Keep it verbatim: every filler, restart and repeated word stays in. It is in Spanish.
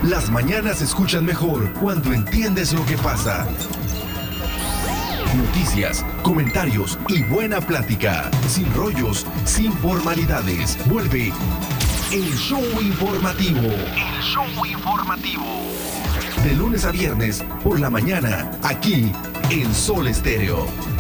Las mañanas se escuchan mejor cuando entiendes lo que pasa. Noticias, comentarios y buena plática. Sin rollos, sin formalidades. Vuelve el show informativo. El show informativo. De lunes a viernes por la mañana, aquí en Sol Estéreo.